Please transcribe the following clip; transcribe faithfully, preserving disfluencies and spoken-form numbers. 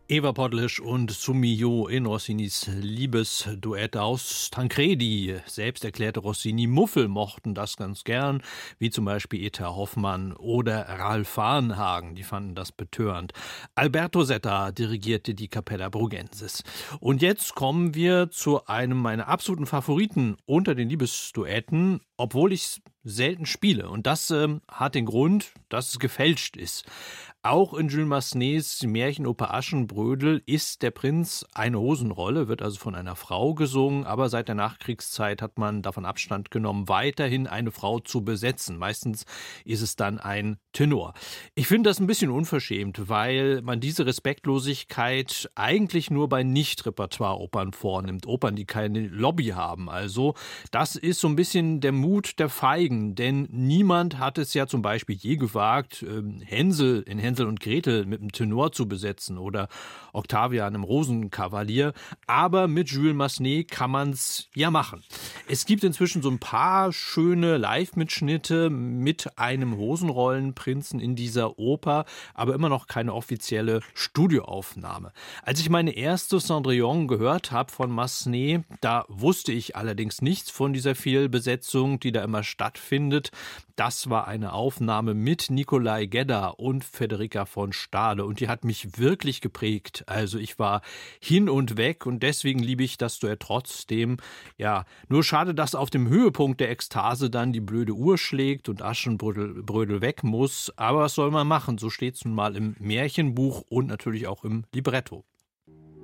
Eva Podlesch und Sumio in Rossinis Liebesduett aus Tancredi. Selbst erklärte Rossini, Muffel mochten das ganz gern, wie zum Beispiel Eta Hoffmann oder Ralf Varnhagen, die fanden das betörend. Alberto Setta dirigierte die Capella Brugensis. Und jetzt kommen wir zu einem meiner absoluten Favoriten unter den Liebesduetten, obwohl ich es selten spiele. Und das ähm, hat den Grund, dass es gefälscht ist. Auch in Jules Massenets Märchenoper Aschenbrödel ist der Prinz eine Hosenrolle, wird also von einer Frau gesungen, aber seit der Nachkriegszeit hat man davon Abstand genommen, weiterhin eine Frau zu besetzen. Meistens ist es dann ein Tenor. Ich finde das ein bisschen unverschämt, weil man diese Respektlosigkeit eigentlich nur bei Nicht-Repertoire-Opern vornimmt, Opern, die keine Lobby haben. Also das ist so ein bisschen der Mut der Feigen, denn niemand hat es ja zum Beispiel je gewagt, Hänsel in Hänsel Hänsel und Gretel mit einem Tenor zu besetzen oder Octavia einem Rosenkavalier. Aber mit Jules Massenet kann man es ja machen. Es gibt inzwischen so ein paar schöne Live-Mitschnitte mit einem Hosenrollenprinzen in dieser Oper, aber immer noch keine offizielle Studioaufnahme. Als ich meine erste Cendrillon gehört habe von Massenet, da wusste ich allerdings nichts von dieser Fehlbesetzung, die da immer stattfindet. Das war eine Aufnahme mit Nikolai Gedda und Federica von Stade und die hat mich wirklich geprägt. Also ich war hin und weg und deswegen liebe ich das Duett trotzdem. Ja, nur schade, dass auf dem Höhepunkt der Ekstase dann die blöde Uhr schlägt und Aschenbrödel Brödel weg muss. Aber was soll man machen? So steht es nun mal im Märchenbuch und natürlich auch im Libretto.